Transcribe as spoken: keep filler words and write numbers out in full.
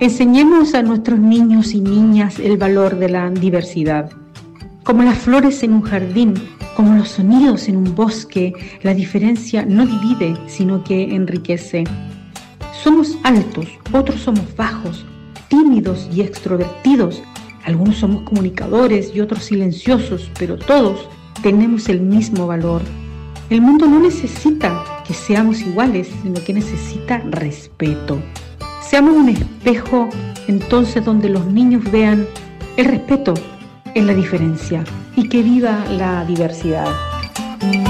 Enseñemos a nuestros niños y niñas el valor de la diversidad. Como las flores en un jardín, como los sonidos en un bosque, la diferencia no divide, sino que enriquece. Somos altos, otros somos bajos, tímidos y extrovertidos. Algunos somos comunicadores y otros silenciosos, pero todos tenemos el mismo valor. El mundo no necesita que seamos iguales, sino que necesita respeto. Seamos un espejo entonces donde los niños vean el respeto en la diferencia y que viva la diversidad.